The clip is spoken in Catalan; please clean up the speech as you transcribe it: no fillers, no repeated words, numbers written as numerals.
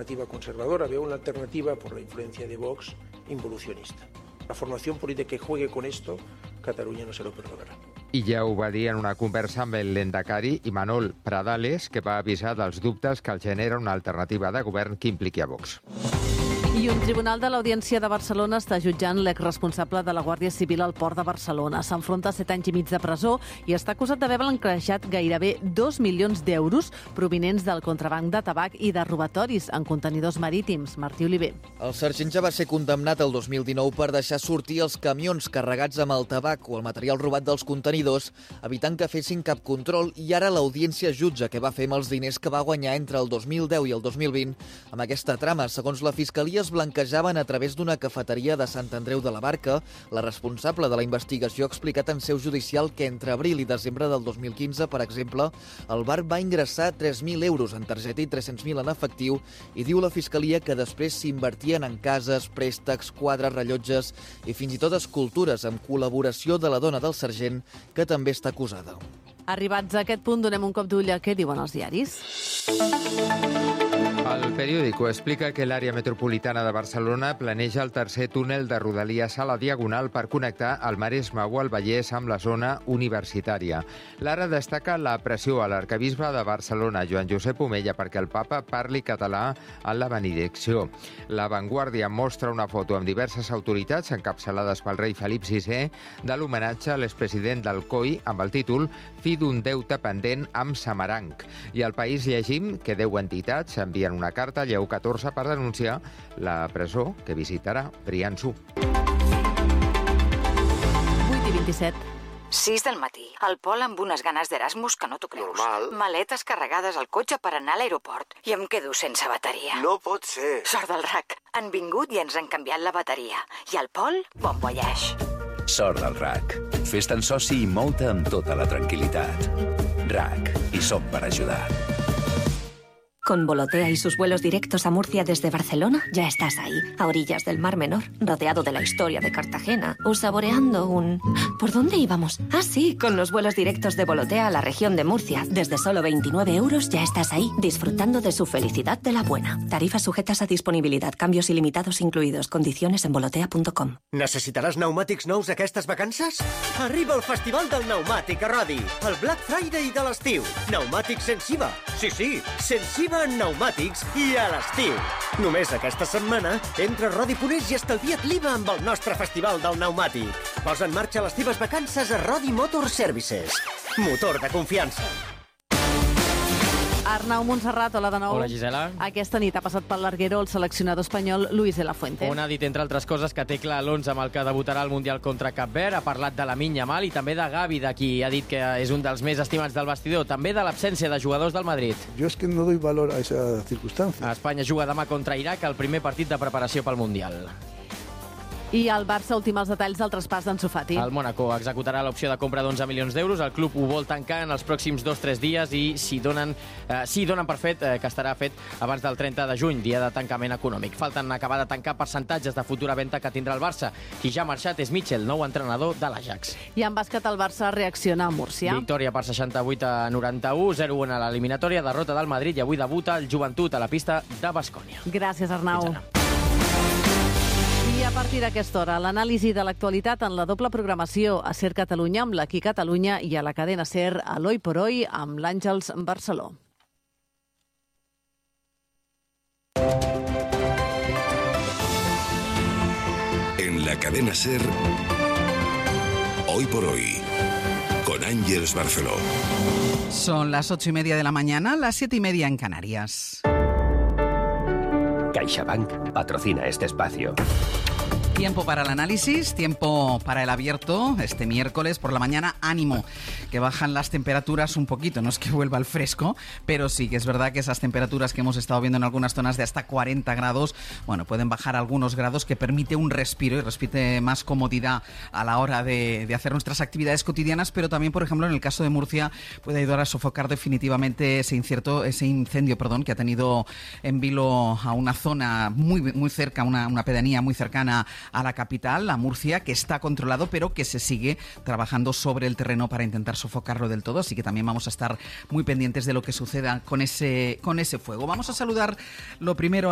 alternativa conservadora, veo una alternativa por la influencia de Vox involucionista. La formación política que juegue con esto, Catalunya no se lo perdonarà. I ja ho va dir en una conversa amb el lehendakari Imanol Pradales, que va avisar dels dubtes que el genera una alternativa de govern que impliqui a Vox. I un tribunal de l'Audiència de Barcelona està jutjant l'exresponsable de la Guàrdia Civil al Port de Barcelona. S'enfronta a 7 anys i mig de presó i està acusat d'haver blanquejat gairebé 2 milions d'euros provinents del contrabanc de tabac i de robatoris en contenidors marítims. Martí Oliver. El sergent ja va ser condemnat el 2019 per deixar sortir els camions carregats amb el tabac o el material robat dels contenidors, evitant que fessin cap control, i ara l'Audiència jutja què va fer amb els diners que va guanyar entre el 2010 i el 2020. Amb aquesta trama, segons la Fiscalia, es blanquejaven a través d'una cafeteria de Sant Andreu de la Barca. La responsable de la investigació ha explicat en seu judicial que entre abril i desembre del 2015, per exemple, el bar va ingressar 3.000 euros en targeta i 300.000 en efectiu, i diu la Fiscalia que després s'invertien en cases, préstecs, quadres, rellotges i fins i tot escultures amb col·laboració de la dona del sergent, que també està acusada. Arribats a aquest punt, donem un cop d'ull a què diuen els diaris. El periòdico explica que l'àrea metropolitana de Barcelona planeja el tercer túnel de Rodalies a la Diagonal per connectar el Maresme o el Vallès amb la zona universitària. L'Ara destaca la pressió a l'arquebisbe de Barcelona, Joan Josep Omella, perquè el papa parli català en la benedicció. La Vanguardia mostra una foto amb diverses autoritats encapçalades pel rei Felip VI de l'homenatge a l'expresident del COI amb el títol «Fi d'un deute pendent amb Samaranc». I al País llegim que 10 entitats envien una carta a Lleó XIV per denunciar la presó que visitarà Brianço. 8:27. 6 del matí. El Pol amb unes ganes d'Erasmus que no t'ho creus. Normal. Maletes carregades al cotxe per anar a l'aeroport. I em quedo sense bateria. No pot ser. Sort del RAC. Han vingut i ens han canviat la bateria. I el Pol, bon voyage. Sort del RAC. Fes-te'n soci i mou-te amb tota la tranquil·litat. RAC. I som per ajudar. Con Volotea y sus vuelos directos a Murcia desde Barcelona, ya estás ahí, a orillas del Mar Menor, rodeado de la historia de Cartagena, o saboreando un... ¿Por dónde íbamos? Ah, sí, con los vuelos directos de Volotea a la región de Murcia. Desde solo 29 euros ya estás ahí, disfrutando de su felicidad de la buena. Tarifas sujetas a disponibilitat, cambios ilimitados incluidos, condiciones en volotea.com. Necessitaràs pneumàtics nous aquestes vacances? Arriba el Festival del Pneumàtic a Rodi, el Black Friday de l'estiu. Pneumàtics sense IVA. Sí, sense IVA en pneumàtics i a l'estiu. Només aquesta setmana, entra a Rodi.es i estalvia't l'IVA amb el nostre Festival del Pneumàtic. Posa en marxa les teves vacances a Rodi Motor Services. Motor de confiança. Arnau Montserrat, hola de nou. Hola, Gisela. Aquesta nit ha passat pel larguero el seleccionador espanyol Luis de la Fuente. On ha dit, entre altres coses, que té clar l'11 amb el que debutarà al Mundial contra Cap Verd. Ha parlat de Lamine Yamal i també de Gavi, de qui ha dit que és un dels més estimats del vestidor. També de l'absència de jugadors del Madrid. Yo es que no doy valor a esa circunstancia. Espanya juga demà contra Iraq, el primer partit de preparació pel Mundial. I el Barça ultima els detalls del traspàs d'Ansu Fati. El Mónaco executarà l'opció de compra d'11 milions d'euros. El club ho vol tancar en els pròxims 2-3 dies i si donen per fet que estarà fet abans del 30 de juny, dia de tancament econòmic. Falten acabar de tancar percentatges de futura venda que tindrà el Barça. Qui ja ha marxat és Mitchell, nou entrenador de l'Ajax. I en bàsquet el Barça reacciona a Múrcia. Victòria per 68-91, 0-1 a l'eliminatòria, derrota del Madrid i avui debuta el Joventut a la pista de Baskonia. Gràcies, Arnau. I a partir d'aquesta hora, l'anàlisi de l'actualitat en la doble programació a SER Catalunya amb l'Aquí Catalunya i a la cadena SER a l'Hoy por Hoy amb l'Àngels Barceló. En la cadena SER, Hoy por Hoy, con Ángeles Barceló. Son las 8:30 de la mañana, las 7:30 en Canarias. CaixaBank patrocina este espacio. Tiempo para el análisis, tiempo para el abierto. Este miércoles por la mañana, ánimo, que bajan las temperaturas un poquito. No es que vuelva el fresco, pero sí que es verdad que esas temperaturas que hemos estado viendo en algunas zonas de hasta 40 grados, bueno, pueden bajar algunos grados, que permite un respiro y respite más comodidad a la hora de hacer nuestras actividades cotidianas, pero también, por ejemplo, en el caso de Murcia, puede ayudar a sofocar definitivamente ese incendio que ha tenido en vilo a una zona muy cerca, una pedanía muy cercana a la capital, a Murcia, que está controlado, pero que se sigue trabajando sobre el terreno para intentar sofocarlo del todo, así que también vamos a estar muy pendientes de lo que suceda con ese fuego. Vamos a saludar lo primero